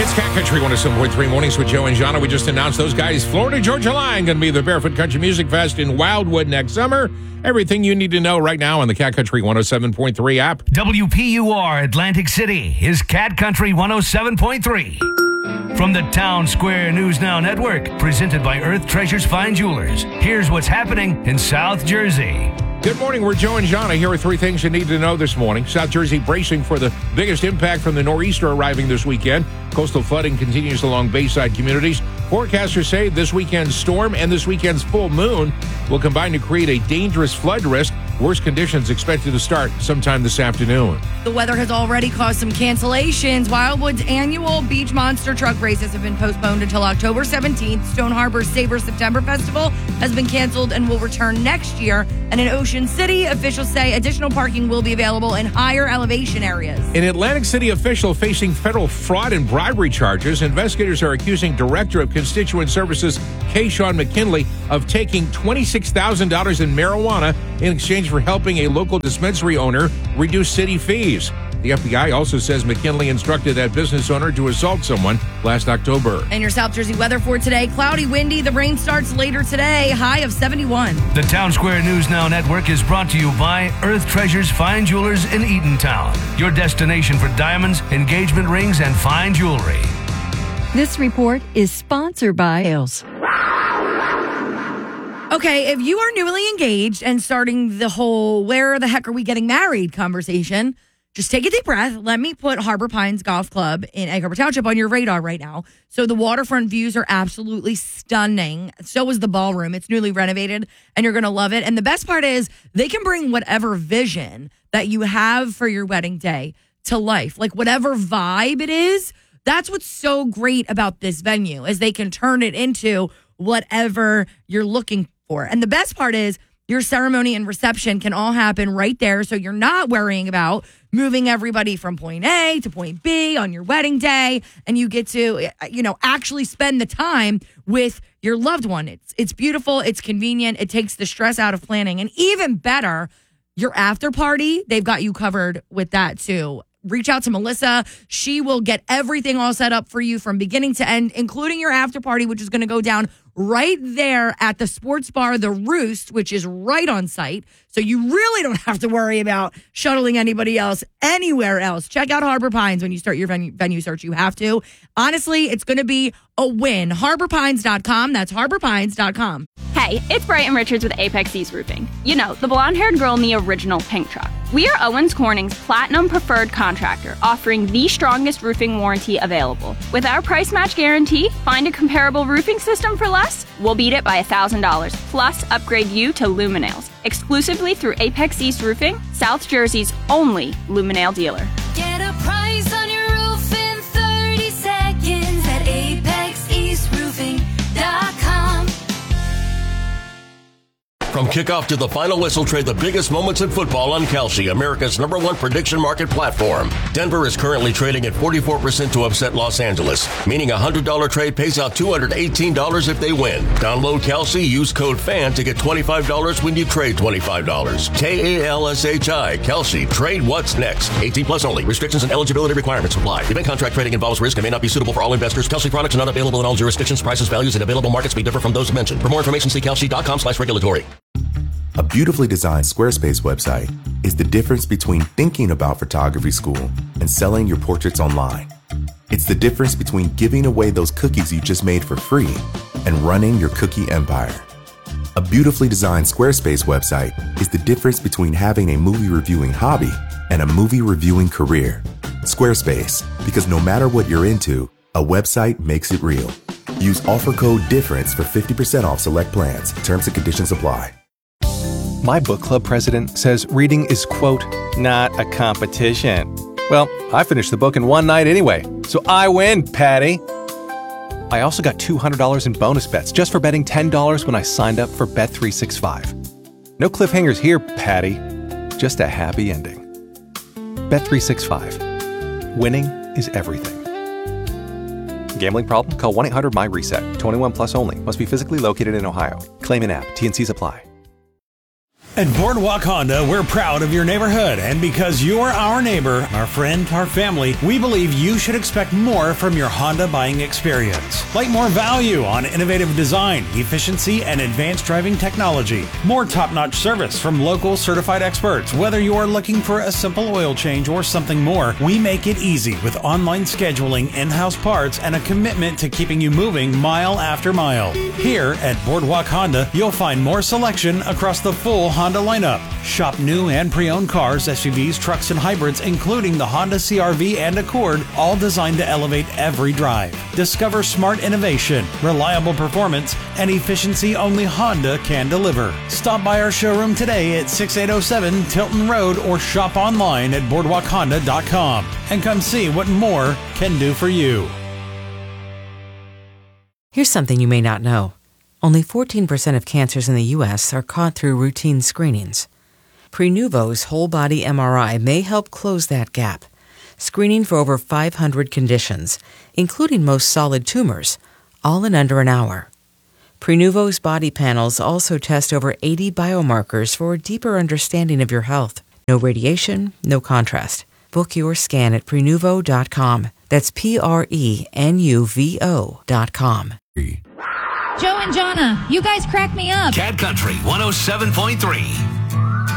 It's Cat Country 107.3 Mornings with Joe and Jana. We just announced those guys. Florida Georgia Line going to be the Barefoot Country Music Fest in Wildwood next summer. Everything you need to know right now on the Cat Country 107.3 app. WPUR Atlantic City is Cat Country 107.3. From the Town Square News Now Network, presented by Earth Treasures Fine Jewelers. Here's what's happening in South Jersey. Good morning. We're Joe and Jana. Here are three things you need to know this morning. South Jersey bracing for the biggest impact from the nor'easter arriving this weekend. Coastal flooding continues along Bayside communities. Forecasters say this weekend's storm and this weekend's full moon will combine to create a dangerous flood risk. Worst conditions expected to start sometime this afternoon. The weather has already caused some cancellations. Wildwood's annual Beach Monster Truck races have been postponed until October 17th. Stone Harbor's Savor September Festival has been canceled and will return next year. And in Ocean City, officials say additional parking will be available in higher elevation areas. An Atlantic City official facing federal fraud and bribery charges. Investigators are accusing Director of Constituent Services Kayshawn McKinley of taking $26,000 in marijuana in exchange for helping a local dispensary owner reduce city fees. The FBI also says McKinley instructed that business owner to assault someone last October. And your South Jersey weather for today, cloudy, windy. The rain starts later today, high of 71. The Town Square News Now Network is brought to you by Earth Treasures Fine Jewelers in Eatontown, your destination for diamonds, engagement rings, and fine jewelry. This report is sponsored by Ailes. Okay, if you are newly engaged and starting the whole where the heck are we getting married conversation, just take a deep breath. Let me put Harbor Pines Golf Club in Egg Harbor Township on your radar right now. So the waterfront views are absolutely stunning. So is the ballroom. It's newly renovated and you're going to love it. And the best part is they can bring whatever vision that you have for your wedding day to life. Like whatever vibe it is, that's what's so great about this venue is they can turn it into whatever you're looking for. And the best part is your ceremony and reception can all happen right there. So you're not worrying about moving everybody from point A to point B on your wedding day. And you get to, actually spend the time with your loved one. It's beautiful. It's convenient. It takes the stress out of planning. And even better, your after party, they've got you covered with that too. Reach out to Melissa. She will get everything all set up for you from beginning to end, including your after party, which is going to go down right there at the sports bar, The Roost, which is right on site. So you really don't have to worry about shuttling anybody else anywhere else. Check out Harbor Pines when you start your venue search. You have to. Honestly, it's going to be a win. HarborPines.com. That's HarborPines.com. Hey, it's Brighton Richards with Apex East Roofing. You know, the blonde-haired girl in the original pink truck. We are Owens Corning's Platinum Preferred Contractor, offering the strongest roofing warranty available. With our price match guarantee, find a comparable roofing system for less, we'll beat it by $1,000, plus upgrade you to Luminails. Exclusively through Apex East Roofing, South Jersey's only Luminail dealer. Get a price on your roof in 30 seconds at ApexEastRoofing.com. From kickoff to the final whistle, trade the biggest moments in football on Kalshi, America's #1 prediction market platform. Denver is currently trading at 44% to upset Los Angeles, meaning a $100 trade pays out $218 if they win. Download Kalshi, use code FAN to get $25 when you trade $25. KALSHI, Kalshi, trade what's next. 18 plus only. Restrictions and eligibility requirements apply. Event contract trading involves risk and may not be suitable for all investors. Kalshi products are not available in all jurisdictions. Prices, values, and available markets may differ from those mentioned. For more information, see kalshi.com/regulatory. A beautifully designed Squarespace website is the difference between thinking about photography school and selling your portraits online. It's the difference between giving away those cookies you just made for free and running your cookie empire. A beautifully designed Squarespace website is the difference between having a movie reviewing hobby and a movie reviewing career. Squarespace, because no matter what you're into, a website makes it real. Use offer code DIFFERENCE for 50% off select plans. Terms and conditions apply. My book club president says reading is, quote, not a competition. Well, I finished the book in one night anyway, so I win, Patty. I also got $200 in bonus bets just for betting $10 when I signed up for Bet365. No cliffhangers here, Patty. Just a happy ending. Bet365. Winning is everything. Gambling problem? Call 1-800-MY-RESET. 21 plus only. Must be physically located in Ohio. Claim in app. T&Cs apply. At Boardwalk Honda, we're proud of your neighborhood, and because you're our neighbor, our friend, our family, we believe you should expect more from your Honda buying experience. Like more value on innovative design, efficiency, and advanced driving technology. More top-notch service from local certified experts. Whether you are looking for a simple oil change or something more, we make it easy with online scheduling, in-house parts, and a commitment to keeping you moving mile after mile. Here at Boardwalk Honda, you'll find more selection across the full Honda lineup. Shop new and pre-owned cars, SUVs, trucks, and hybrids, including the Honda CR-V and Accord, all designed to elevate every drive. Discover smart innovation, reliable performance, and efficiency only Honda can deliver. Stop by our showroom today at 6807 Tilton Road or shop online at boardwalkhonda.com and come see what more can do for you. Here's something you may not know. Only 14% of cancers in the U.S. are caught through routine screenings. Prenuvo's whole-body MRI may help close that gap, screening for over 500 conditions, including most solid tumors, all in under an hour. Prenuvo's body panels also test over 80 biomarkers for a deeper understanding of your health. No radiation, no contrast. Book your scan at Prenuvo.com. That's Prenuvo.com. Joe and Jonna, you guys crack me up. Cat Country 107.3.